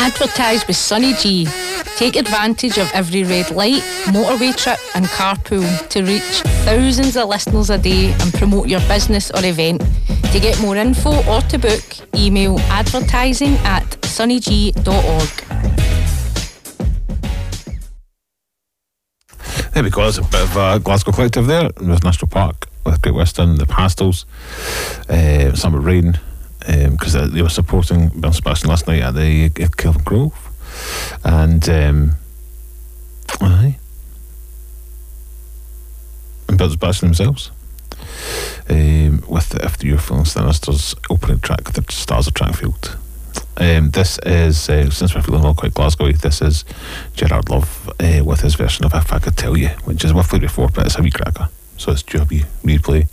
Advertise with Sonny G. Take advantage of every red light, motorway trip and carpool to reach thousands of listeners a day and promote your business or event. To get more info or to book, email advertising@sonnyg.org. There we go, there's a bit of a Glasgow collective there with National Park, with Great Western, the Pastels, Summer Rain, because they were supporting Bill Sebastian last night at the Kelvin Grove. And Bill Sebastian themselves, with the If You're Feeling Sinister's opening track, The Stars of Trackfield. This is, since we're feeling all quite Glasgowy, this is Gerard Love with his version of If I Could Tell You, which is roughly before, but it's a wee cracker, so it's due a wee replay.